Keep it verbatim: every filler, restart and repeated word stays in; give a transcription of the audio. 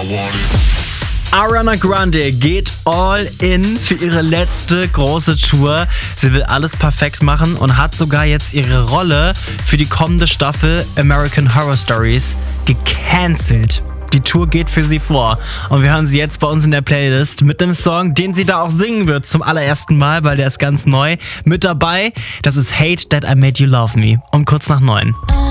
Ariana Grande geht all in für ihre letzte große Tour. Sie will alles perfekt machen und hat sogar jetzt ihre Rolle für die kommende Staffel American Horror Stories gecancelt. Die Tour geht für sie vor und wir hören sie jetzt bei uns in der Playlist mit einem Song, den sie da auch singen wird zum allerersten Mal, weil der ist ganz neu. Mit dabei, das ist Hate That I Made You Love Me um kurz nach neun.